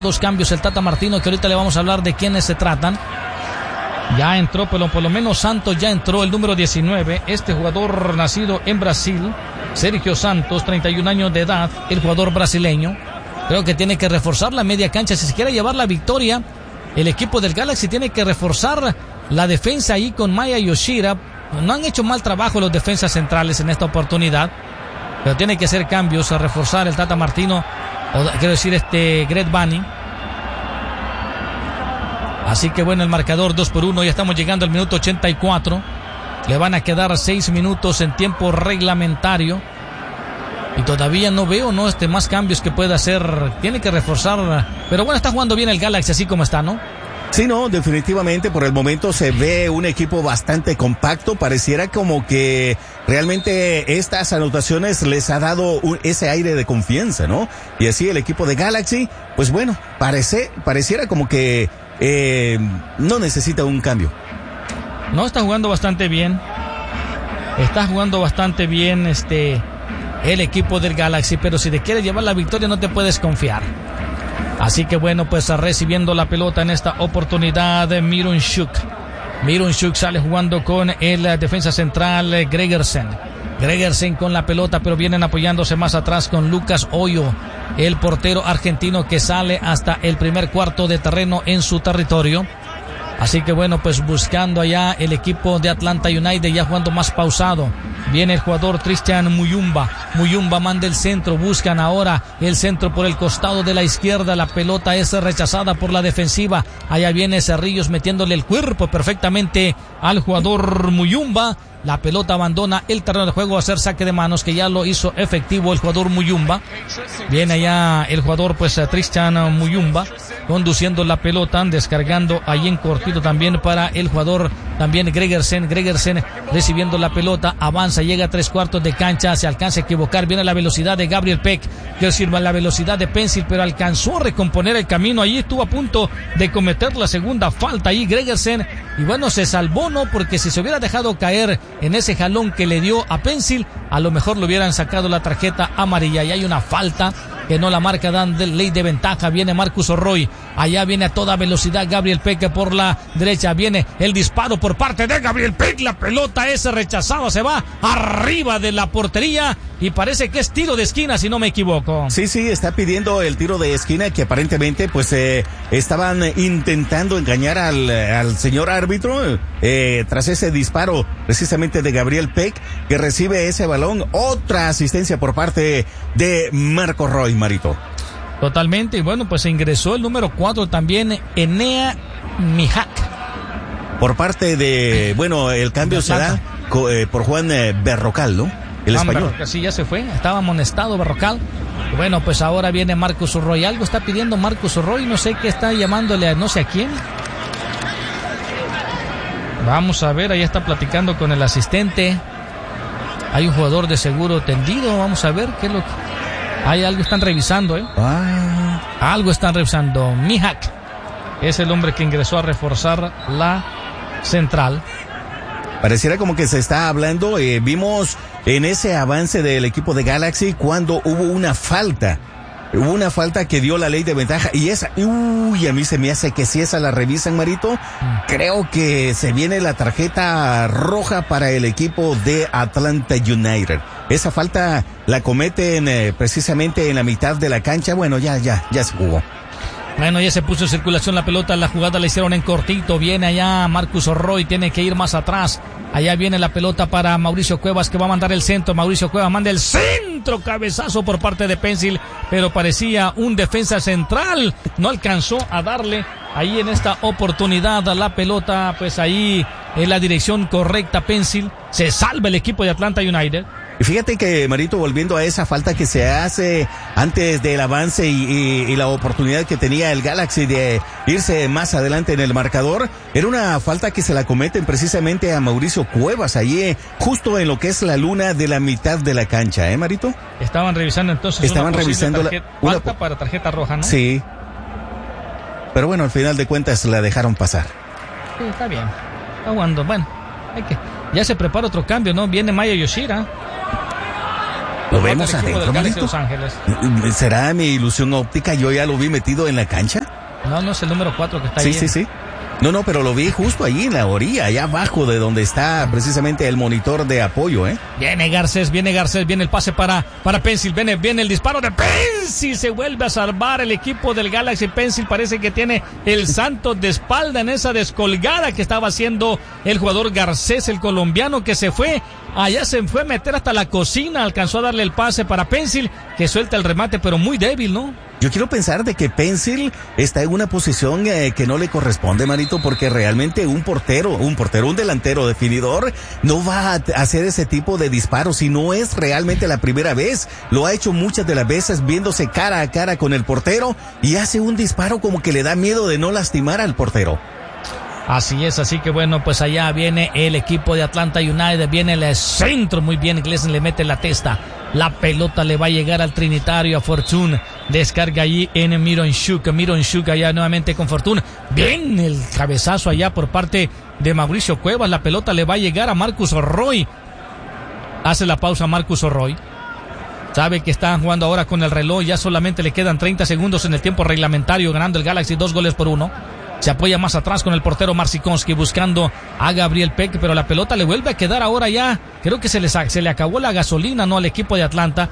Dos cambios el Tata Martino, que ahorita le vamos a hablar de quiénes se tratan. Ya entró, pero por lo menos Santos ya entró, el número 19. Este jugador nacido en Brasil, Sergio Santos, 31 años de edad, el jugador brasileño. Creo que tiene que reforzar la media cancha. Si se quiere llevar la victoria, el equipo del Galaxy tiene que reforzar la defensa ahí con Maya Yoshida. No han hecho mal trabajo los defensas centrales en esta oportunidad, pero tiene que hacer cambios a reforzar el Tata Martino. Quiero decir, Greg Vanney. Así que bueno, el marcador 2-1, ya estamos llegando al minuto 84. Le van a quedar 6 minutos en tiempo reglamentario. Y todavía no veo, más cambios que pueda hacer. Tiene que reforzar. Pero bueno, está jugando bien el Galaxy así como está, ¿no? Sí, no, definitivamente por el momento se ve un equipo bastante compacto. Pareciera como que realmente estas anotaciones les ha dado ese aire de confianza, ¿no? Y así el equipo de Galaxy, pues bueno, pareciera como que no necesita un cambio. No, está jugando bastante bien. Está jugando bastante bien el equipo del Galaxy, pero si te quieres llevar la victoria no te puedes confiar. Así que bueno, pues recibiendo la pelota en esta oportunidad, Miron Shuk sale jugando con el defensa central Gregersen con la pelota, pero vienen apoyándose más atrás con Lucas Hoyo, el portero argentino que sale hasta el primer cuarto de terreno en su territorio. Así que bueno, pues buscando allá el equipo de Atlanta United, ya jugando más pausado. Viene el jugador Tristan Muyumba manda el centro, buscan ahora el centro por el costado de la izquierda, la pelota es rechazada por la defensiva. Allá viene Cerrillos metiéndole el cuerpo perfectamente al jugador Muyumba. La pelota abandona el terreno de juego a hacer saque de manos, que ya lo hizo efectivo el jugador Muyumba. Viene allá el jugador Tristan Muyumba conduciendo la pelota, descargando ahí en cortito también para el jugador también Gregersen recibiendo la pelota, avanza, llega a 3/4 de cancha, se alcanza a equivocar, viene la velocidad de Gabriel Peck, que sirva la velocidad de Pencil, pero alcanzó a recomponer el camino, ahí estuvo a punto de cometer la segunda falta ahí Gregersen, y bueno, se salvó, ¿no? Porque si se hubiera dejado caer en ese jalón que le dio a Pencil, a lo mejor le hubieran sacado la tarjeta amarilla, y hay una falta que no la marca, dan de ley de ventaja. Viene Marcus Orroy, allá viene a toda velocidad Gabriel Peck por la derecha, viene el disparo por parte de Gabriel Peck, la pelota es rechazada, se va arriba de la portería y parece que es tiro de esquina, si no me equivoco. Sí, está pidiendo el tiro de esquina, que aparentemente pues estaban intentando engañar al señor árbitro tras ese disparo precisamente de Gabriel Peck, que recibe ese balón. Otra asistencia por parte de Marco Roy, Marito. Totalmente, y bueno, pues ingresó el número 4 también, Enea Mihak. Por parte de, bueno, el cambio se da por Juan Berrocal, ¿no? El español. Berrocal, sí, ya se fue, estaba amonestado Berrocal. Bueno, pues ahora viene Marcus Orroy. Algo está pidiendo Marcus Orroy, no sé qué está llamándole a no sé a quién. Vamos a ver, ahí está platicando con el asistente. Hay un jugador de seguro tendido, vamos a ver qué es lo que... Hay algo, están revisando, Algo están revisando. Mihak es el hombre que ingresó a reforzar la central. Pareciera como que se está hablando, vimos en ese avance del equipo de Galaxy cuando hubo una falta. Hubo una falta que dio la ley de ventaja y esa, a mí se me hace que si esa la revisan, Marito, creo que se viene la tarjeta roja para el equipo de Atlanta United. Esa falta la cometen precisamente en la mitad de la cancha. Bueno, ya se jugó. Bueno, ya se puso en circulación la pelota, la jugada la hicieron en cortito, viene allá Marcus Orroy, tiene que ir más atrás, allá viene la pelota para Mauricio Cuevas, que va a mandar el centro. Mauricio Cuevas manda el centro, cabezazo por parte de Pencil, pero parecía un defensa central, no alcanzó a darle ahí en esta oportunidad a la pelota, pues ahí en la dirección correcta Pencil, se salva el equipo de Atlanta United. Y fíjate que, Marito, volviendo a esa falta que se hace antes del avance y la oportunidad que tenía el Galaxy de irse más adelante en el marcador, era una falta que se la cometen precisamente a Mauricio Cuevas, allí justo en lo que es la luna de la mitad de la cancha, Marito. Estaban revisando entonces falta para tarjeta roja, ¿no? Sí. Pero bueno, al final de cuentas la dejaron pasar. Sí, está bien. Está jugando. Bueno, ya se prepara otro cambio, ¿no? Viene Maya Yoshida. ¿Lo vemos adentro, Marito? Los Ángeles. ¿Será mi ilusión óptica? Yo ya lo vi metido en la cancha. No es el número 4 que está ahí. Sí. No, pero lo vi justo allí en la orilla, allá abajo de donde está precisamente el monitor de apoyo, ¿eh? Viene Garcés, viene el pase para Pencil, viene el disparo de Pencil, se vuelve a salvar el equipo del Galaxy. Pencil parece que tiene el Santos de espalda en esa descolgada que estaba haciendo el jugador Garcés, el colombiano, que se fue, allá se fue a meter hasta la cocina, alcanzó a darle el pase para Pencil, que suelta el remate, pero muy débil, ¿no? Yo quiero pensar de que Pencil está en una posición que no le corresponde, Marito, porque realmente un delantero definidor no va a hacer ese tipo de disparos y no es realmente la primera vez. Lo ha hecho muchas de las veces viéndose cara a cara con el portero y hace un disparo como que le da miedo de no lastimar al portero. Así es, así que bueno, pues allá viene el equipo de Atlanta United, viene el centro, muy bien, Glesen le mete la testa, la pelota le va a llegar al Trinitario, a Fortune, descarga allí en Miron Shuk allá nuevamente con Fortune, bien el cabezazo allá por parte de Mauricio Cuevas, la pelota le va a llegar a Marcus Roy, hace la pausa Marcus Roy. Sabe que están jugando ahora con el reloj, ya solamente le quedan 30 segundos en el tiempo reglamentario, ganando el Galaxy 2-1. Se apoya más atrás con el portero Marcikonski buscando a Gabriel Peck, pero la pelota le vuelve a quedar ahora ya. Creo que se le acabó la gasolina, ¿no? Al equipo de Atlanta.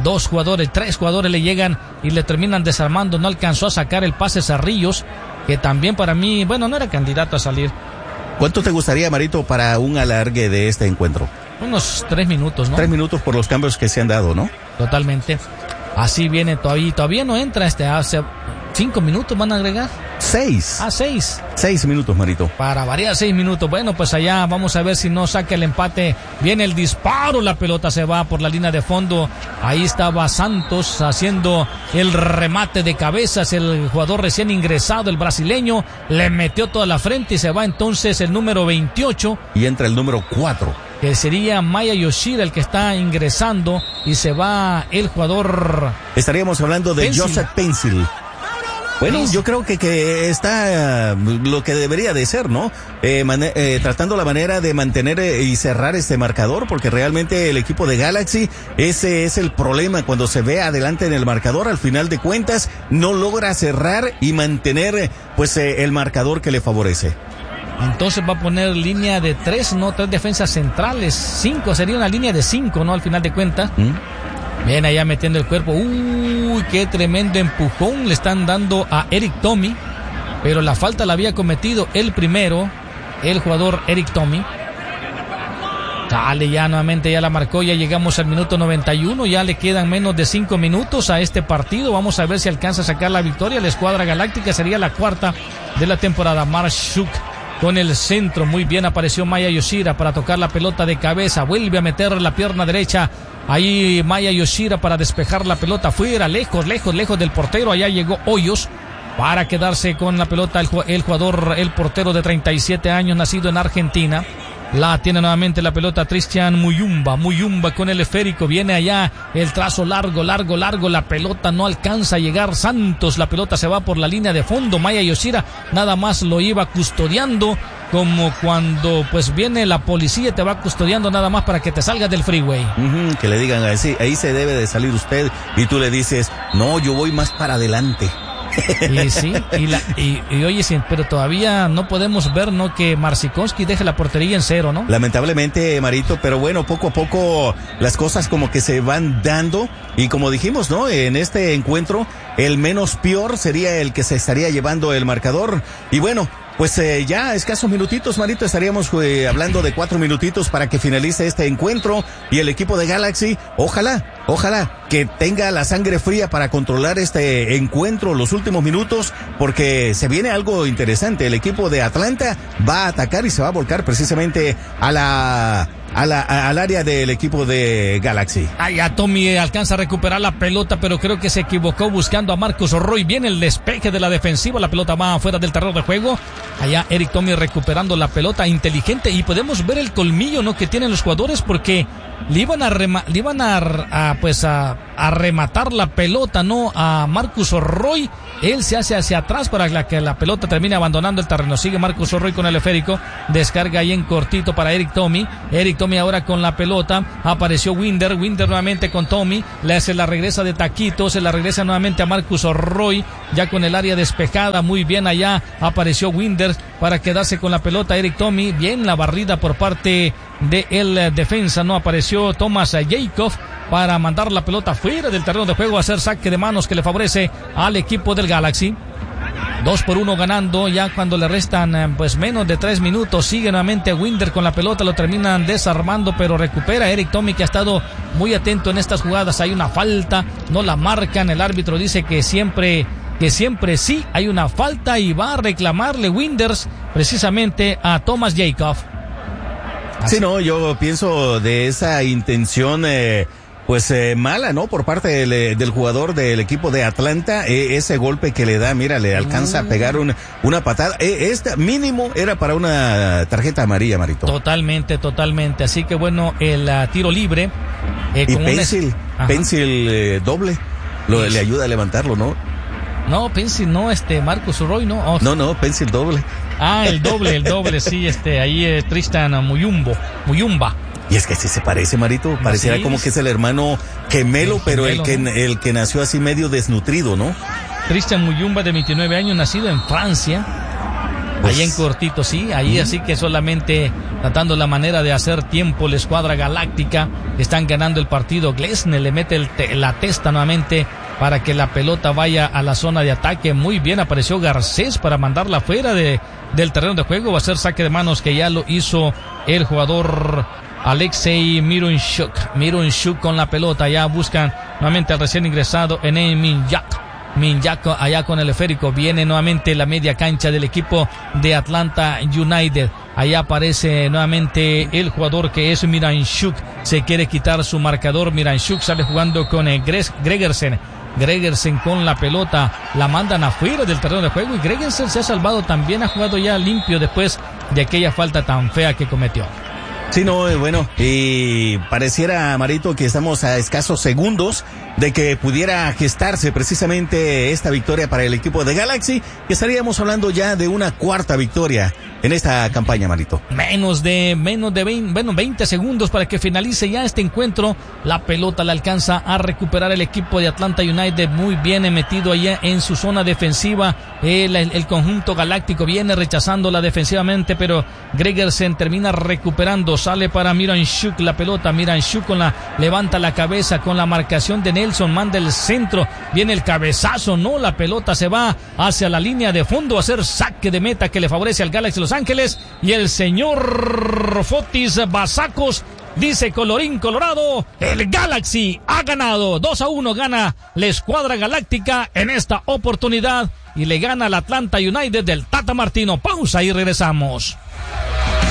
3 jugadores le llegan y le terminan desarmando. No alcanzó a sacar el pase Cerrillos, que también para mí, bueno, no era candidato a salir. ¿Cuánto te gustaría, Marito, para un alargue de este encuentro? Unos 3 minutos, ¿no? 3 minutos por los cambios que se han dado, ¿no? Totalmente. Así viene todavía no entra hace 5 minutos van a agregar. 6. 6 minutos, Marito. Para variar 6 minutos. Bueno, pues allá vamos a ver si no saca el empate. Viene el disparo, la pelota se va por la línea de fondo. Ahí estaba Santos haciendo el remate de cabezas. El jugador recién ingresado, el brasileño, le metió toda la frente y se va entonces el número 28. Y entra el número 4. Que sería Maya Yoshida el que está ingresando y se va el jugador. Estaríamos hablando de Pencil. Joseph Pencil. Bueno, yo creo que está lo que debería de ser, ¿no? Tratando la manera de mantener y cerrar este marcador, porque realmente el equipo de Galaxy, ese es el problema, cuando se ve adelante en el marcador, al final de cuentas, no logra cerrar y mantener, pues, el marcador que le favorece. Entonces va a poner línea de 3, no 3 defensas centrales, 5, sería una línea de 5, ¿no? Al final de cuentas. Bien, allá metiendo el cuerpo. Uy, qué tremendo empujón le están dando a Eric Tommy. Pero la falta la había cometido el primero, el jugador Eric Tommy. Dale, ya nuevamente ya la marcó, ya llegamos al minuto 91, ya le quedan menos de 5 minutos a este partido. Vamos a ver si alcanza a sacar la victoria. La escuadra galáctica sería la 4ª de la temporada. Marshuk con el centro, muy bien apareció Maya Yoshida para tocar la pelota de cabeza, vuelve a meter la pierna derecha, ahí Maya Yoshida para despejar la pelota fuera, lejos del portero, allá llegó Hoyos para quedarse con la pelota el portero de 37 años, nacido en Argentina. La tiene nuevamente la pelota Christian Muyumba con el esférico, viene allá el trazo largo, la pelota no alcanza a llegar Santos, la pelota se va por la línea de fondo, Maya Yoshida nada más lo iba custodiando, como cuando pues viene la policía, te va custodiando nada más para que te salgas del freeway. Que le digan así, ahí se debe de salir usted, y tú le dices, no, yo voy más para adelante. Y sí, y oye, sí, pero todavía no podemos ver, ¿no?, que Marcikonski deje la portería en 0, ¿no? Lamentablemente, Marito, pero bueno, poco a poco las cosas como que se van dando, y como dijimos, ¿no?, en este encuentro, el menos peor sería el que se estaría llevando el marcador, y bueno, pues ya escasos minutitos, Marito, estaríamos hablando de 4 minutitos para que finalice este encuentro, y el equipo de Galaxy, ojalá que tenga la sangre fría para controlar este encuentro los últimos minutos, porque se viene algo interesante. El equipo de Atlanta va a atacar y se va a volcar precisamente al área del equipo de Galaxy. Allá Tommy alcanza a recuperar la pelota, pero creo que se equivocó buscando a Marcus Roy. Viene el despeje de la defensiva, la pelota va afuera del terreno de juego. Allá Eric Tommy recuperando la pelota, inteligente, y podemos ver el colmillo, ¿no?, que tienen los jugadores, porque le iban a a rematar la pelota, ¿no? A Marcus Roy. Él se hace hacia atrás para que la pelota termine abandonando el terreno. Sigue Marcus Roy con el esférico. Descarga ahí en cortito para Eric Tommy. Eric Tommy ahora con la pelota. Apareció Winder. Winder nuevamente con Tommy. Se la regresa de taquito. Se la regresa nuevamente a Marcus Roy. Ya con el área despejada. Muy bien allá. Apareció Winder para quedarse con la pelota. Eric Tommy. Bien la barrida por parte de el defensa. No apareció Thomas Jacob para mandar la pelota fuera del terreno de juego, a hacer saque de manos que le favorece al equipo del Galaxy. 2-1 ganando, ya cuando le restan pues menos de 3 minutos, sigue nuevamente Winder con la pelota, lo terminan desarmando, pero recupera Eric Tommy, que ha estado muy atento en estas jugadas. Hay una falta, no la marcan, el árbitro dice que siempre sí hay una falta y va a reclamarle Winders precisamente a Thomas Jacob. Sí, no, yo pienso de esa intención mala, ¿no? Por parte del jugador del equipo de Atlanta, ese golpe que le da, mira, le alcanza a pegar una patada. Esta mínimo era para una tarjeta amarilla, Marito. Totalmente. Así que bueno, el tiro libre. Y Pencil doble, le ayuda a levantarlo, ¿no? No, Pencil no, Marcus Roy, ¿no? Oh. No, Pencil doble. Ah, el doble, sí, ahí Tristan Muyumba. Y es que sí se parece, Marito, pareciera como que es el hermano gemelo, pero el que nació así medio desnutrido, ¿no? Tristan Muyumba, de 29 años, nacido en Francia, pues, ahí en cortito, sí, ahí así que solamente tratando la manera de hacer tiempo la escuadra galáctica. Están ganando el partido. Glesne le mete la testa nuevamente para que la pelota vaya a la zona de ataque. Muy bien, apareció Garcés para mandarla fuera del terreno de juego. Va a ser saque de manos, que ya lo hizo el jugador Alexei Mironchuk con la pelota. Ya buscan nuevamente al recién ingresado Enei Minjak allá con el esférico. Viene nuevamente la media cancha del equipo de Atlanta United. Allá aparece nuevamente el jugador que es Miranchuk. Se quiere quitar su marcador. Miranchuk sale jugando con Gregersen con la pelota. La mandan afuera del terreno de juego y Gregersen se ha salvado también. Ha jugado ya limpio después de aquella falta tan fea que cometió. Sí, no, bueno, y pareciera, Marito, que estamos a escasos segundos de que pudiera gestarse precisamente esta victoria para el equipo de Galaxy, que estaríamos hablando ya de una cuarta victoria en esta campaña, Marito. Menos de 20 segundos para que finalice ya este encuentro. La pelota la alcanza a recuperar el equipo de Atlanta United, muy bien metido allá en su zona defensiva. El conjunto galáctico viene rechazándola defensivamente, pero Gregersen termina recuperando. Sale para Miranchuk la pelota. Miranchuk levanta la cabeza con la marcación de Nelson, manda el centro, viene el cabezazo, no, la pelota se va hacia la línea de fondo a hacer saque de meta que le favorece al Galaxy Los Ángeles, y el señor Fotis Basacos dice: colorín colorado, el Galaxy ha ganado. 2-1 gana la escuadra galáctica en esta oportunidad y le gana al Atlanta United del Tata Martino. Pausa y regresamos.